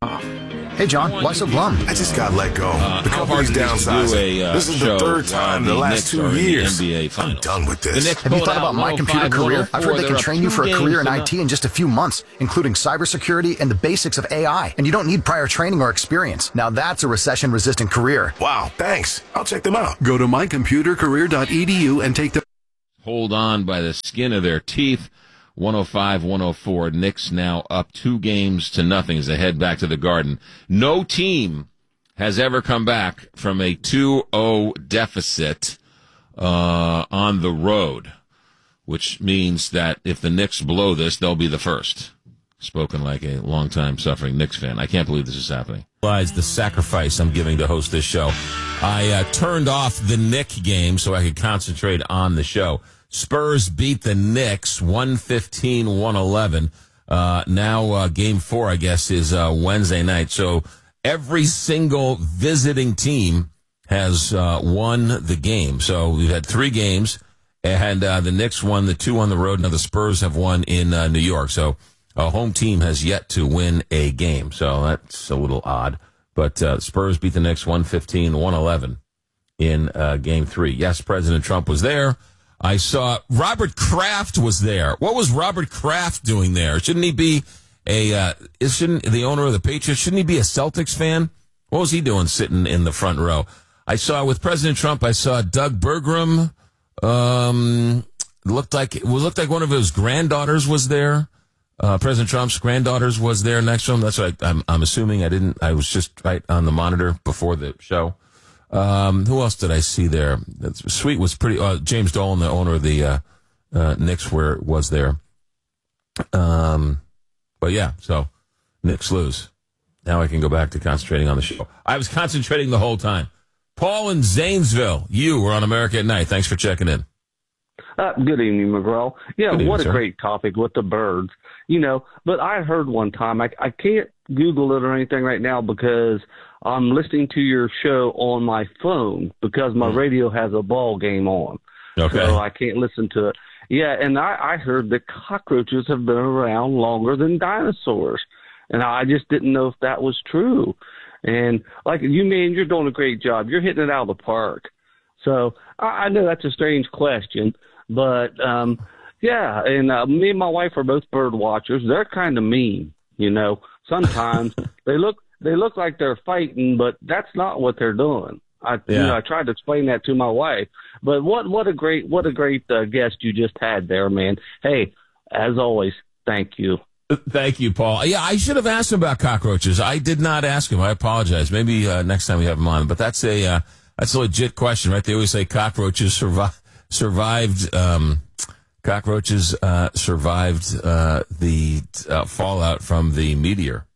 Hey, John, why so glum? I just got let go. The company's downsizing. This is the third time in the last 2 years. I'm done with this. Have you thought about My Computer Career? I've heard they can train you for a career in IT in just a few months, including cybersecurity and the basics of AI. And you don't need prior training or experience. Now that's a recession-resistant career. Wow, thanks. I'll check them out. Go to mycomputercareer.edu and take the... Hold on by the skin of their teeth. 105-104. Knicks now up 2-0 as they head back to the Garden. No team has ever come back from a 2-0 deficit on the road, which means that if the Knicks blow this, they'll be the first. Spoken like a long-time suffering Knicks fan. I can't believe this is happening. The sacrifice I'm giving to host this show. I turned off the Knick game so I could concentrate on the show. Spurs beat the Knicks 115-111. Now game 4, I guess, is Wednesday night. So every single visiting team has won the game. So we've had 3 games, and the Knicks won the 2 on the road. Now the Spurs have won in New York. So a home team has yet to win a game. So that's a little odd. But Spurs beat the Knicks 115-111 in game 3. Yes, President Trump was there. I saw Robert Kraft was there. What was Robert Kraft doing there? Shouldn't he be shouldn't the owner of the Patriots, shouldn't he be a Celtics fan? What was he doing sitting in the front row? I saw with President Trump, I saw Doug Bergram. Looked like one of his granddaughters was there. President Trump's granddaughters was there next to him. That's what I'm assuming. I was just right on the monitor before the show. Who else did I see there? Sweet was pretty. James Dolan, the owner of the Knicks, was there. But yeah, so Knicks lose. Now I can go back to concentrating on the show. I was concentrating the whole time. Paul in Zanesville, you were on America at Night. Thanks for checking in. Good evening, McGraw. Yeah, Good evening, what a sir. great topic with the birds. But I heard one time, I can't Google it or anything right now because I'm listening to your show on my phone because my radio has a ball game on. Okay. So I can't listen to it. Yeah, and I heard that cockroaches have been around longer than dinosaurs. And I just didn't know if that was true. And like you're doing a great job. You're hitting it out of the park. So I know that's a strange question, but yeah. And me and my wife are both bird watchers. They're kind of mean, Sometimes they look like they're fighting, but that's not what they're doing. I tried to explain that to my wife. But what a great guest you just had there, man. Hey, as always, thank you. Thank you, Paul. Yeah, I should have asked him about cockroaches. I did not ask him. I apologize. Maybe next time we have him on. But that's a legit question, right? They always say cockroaches survived. Cockroaches survived the fallout from the meteor.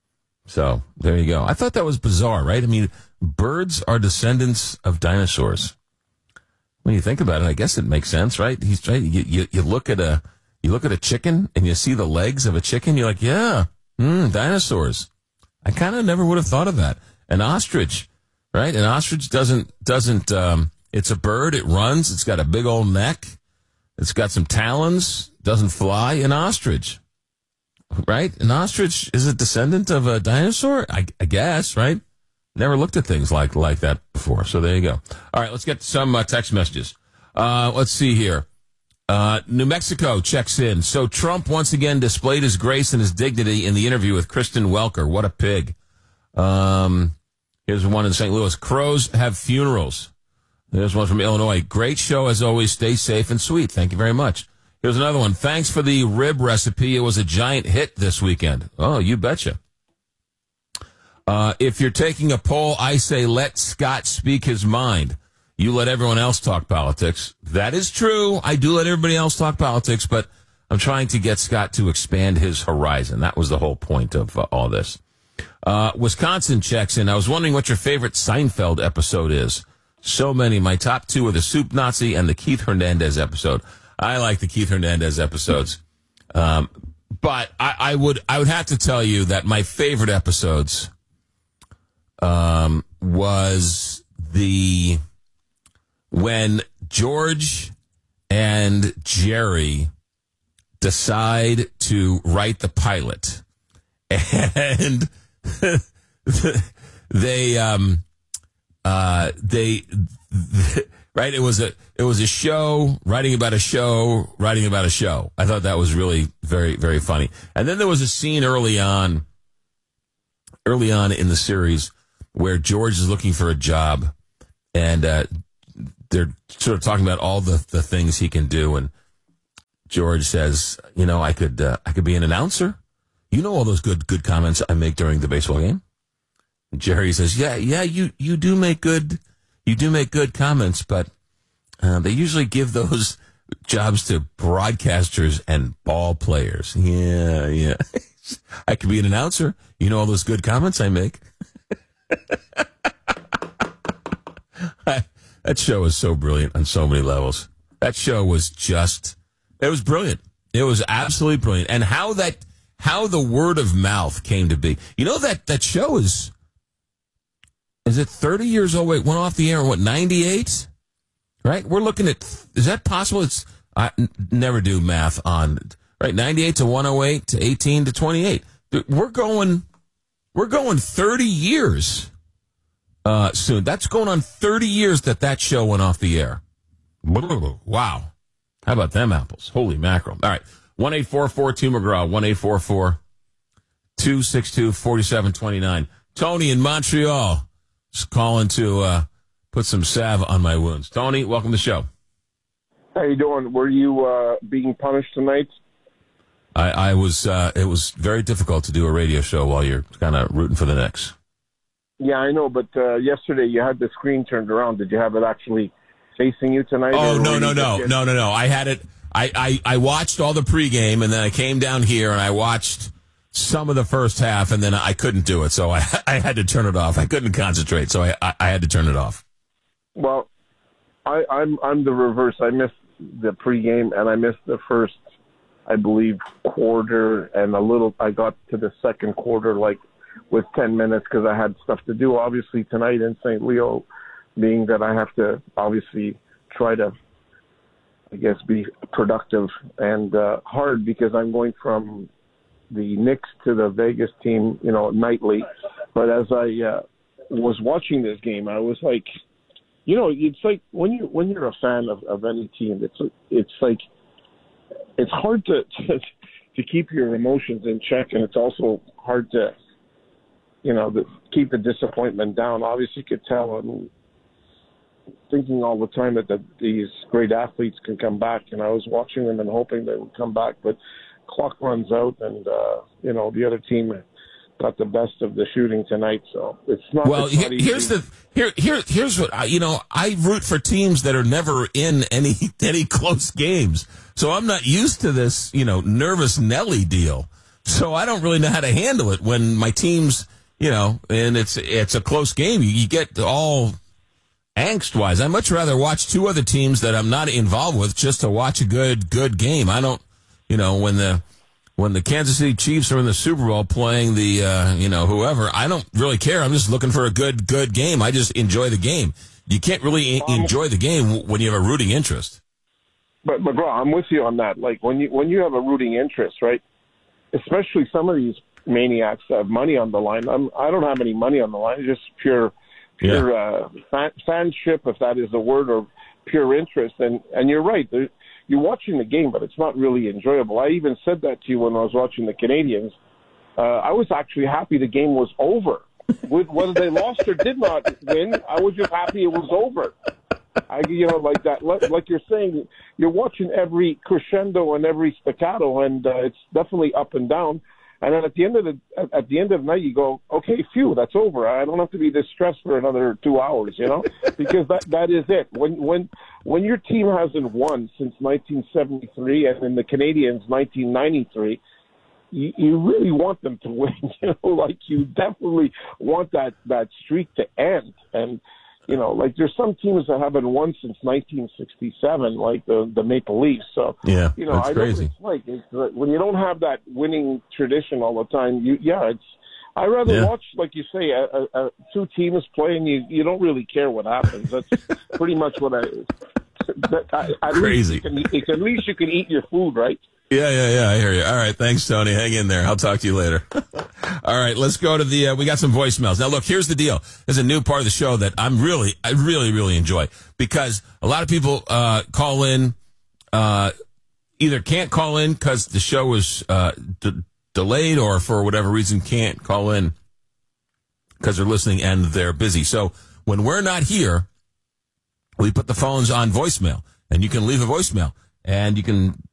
So there you go. I thought that was bizarre, right? I mean, birds are descendants of dinosaurs. When you think about it, I guess it makes sense, right? He's right. You look at a chicken and you see the legs of a chicken. You're like, yeah, dinosaurs. I kind of never would have thought of that. An ostrich, right? An ostrich doesn't. It's a bird. It runs. It's got a big old neck. It's got some talons. Doesn't fly. An ostrich, right? An ostrich is a descendant of a dinosaur. I guess, right? Never looked at things like that before. So there you go. All right, let's get some text messages. Let's see here. New Mexico checks in. So Trump once again displayed his grace and his dignity in the interview with Kristen Welker. What a pig. Here's one in St. Louis. Crows have funerals. There's one from Illinois. Great show as always. Stay safe and sweet. Thank you very much. Here's another one. Thanks for the rib recipe. It was a giant hit this weekend. Oh, you betcha. If you're taking a poll, I say let Scott speak his mind. You let everyone else talk politics. That is true. I do let everybody else talk politics, but I'm trying to get Scott to expand his horizon. That was the whole point of all this. Wisconsin checks in. I was wondering what your favorite Seinfeld episode is. So many. My top 2 are the Soup Nazi and the Keith Hernandez episode. I like the Keith Hernandez episodes. But I would have to tell you that my favorite episodes was when George and Jerry decide to write the pilot. And right. It was a show writing about a show. I thought that was really very, very funny. And then there was a scene early on in the series where George is looking for a job, and they're sort of talking about all the things he can do. And George says, I could be an announcer. You know all those good comments I make during the baseball game. And Jerry says, yeah, you do make good comments, but they usually give those jobs to broadcasters and ball players. Yeah. I could be an announcer. You know all those good comments I make. That show is so brilliant on so many levels. That show was it was brilliant. It was absolutely brilliant. And how the word of mouth came to be. That show is it 30 years old? Wait, went off the air in 98? Right? We're looking at, is that possible? I never do math on, right? 98 to 108 to 18 to 28. We're going 30 years soon. That's going on 30 years that show went off the air. Wow. How about them apples? Holy mackerel. All right. 1-844-2McGraw, 1-844-262-4729. Tony in Montreal is calling to put some salve on my wounds. Tony, welcome to the show. How you doing? Were you being punished tonight? I was. It was very difficult to do a radio show while you're kind of rooting for the Knicks. Yeah, I know, but yesterday you had the screen turned around. Did you have it actually facing you tonight? Oh, no. I had it. I watched all the pregame, and then I came down here and I watched some of the first half, and then I couldn't do it, so I had to turn it off. I couldn't concentrate, so I had to turn it off. Well, I'm the reverse. I missed the pregame, and I missed the first, I believe, quarter, and I got to the second quarter, with 10 minutes because I had stuff to do, obviously, tonight in St. Leo, being that I have to, obviously, try to, I guess, be productive and hard because I'm going from the Knicks to the Vegas team, nightly. But as I was watching this game, I was like, it's like when you're a fan of any team, it's like it's hard to keep your emotions in check, and it's also hard to keep the disappointment down. Obviously, you could tell I'm thinking all the time that these great athletes can come back, and I was watching them and hoping they would come back, but clock runs out, and the other team got the best of the shooting tonight, so it's not. Well, here's what I root for teams that are never in any close games, so I'm not used to this nervous Nelly deal. So I don't really know how to handle it when my team's and it's a close game. You get all angst wise. I'd much rather watch two other teams that I'm not involved with just to watch a good game. I don't when the Kansas City Chiefs are in the Super Bowl playing the, whoever, I don't really care. I'm just looking for a good game. I just enjoy the game. You can't really enjoy the game when you have a rooting interest. But McGraw, I'm with you on that. Like when you have a rooting interest, right? Especially some of these maniacs that have money on the line. I don't have any money on the line. It's just pure fanship, if that is a word, or pure interest. And you're right. You're watching the game, but it's not really enjoyable. I even said that to you when I was watching the Canadians. I was actually happy the game was over. Whether they lost or did not win, I was just happy it was over. Like that. Like you're saying, you're watching every crescendo and every staccato, and it's definitely up and down. And then at the end of the night, you go, okay, phew, that's over. I don't have to be this stressed for another 2 hours, because that is it. When your team hasn't won since 1973 and in the Canadians 1993, you really want them to win. Like you definitely want that streak to end. And like there's some teams that haven't won since 1967, like the Maple Leafs. So yeah, I know crazy. what it's like when you don't have that winning tradition all the time. I rather watch, like you say, two teams play, and you don't really care what happens. That's pretty much what crazy. At least you can eat your food, right? Yeah, I hear you. All right, thanks, Tony. Hang in there. I'll talk to you later. All right, let's go to we got some voicemails. Now, look, here's the deal. There's a new part of the show that I really enjoy, because a lot of people call in, either can't call in because the show was delayed, or for whatever reason can't call in because they're listening and they're busy. So when we're not here, we put the phones on voicemail, and you can leave a voicemail. And you can